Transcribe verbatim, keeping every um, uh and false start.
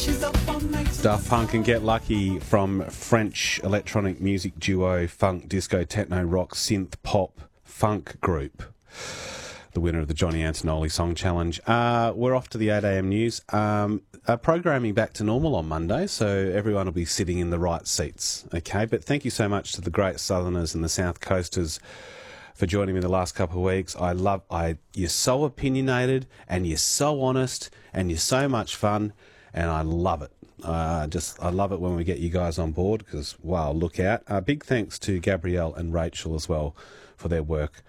Daft Punk and Get Lucky from French electronic music duo, funk, disco, techno, rock, synth, pop, funk group. The winner of the Johnny Antonelli Song Challenge. Uh, we're off to the eight a.m. news. Um, uh, programming back to normal on Monday, so everyone will be sitting in the right seats. Okay, but thank you so much to the great Southerners and the South Coasters for joining me the last couple of weeks. I love, I you're so opinionated and you're so honest and you're so much fun, and I love it. Uh, just I love it when we get you guys on board because, wow, look out. Uh, big thanks to Gabrielle and Rachel as well for their work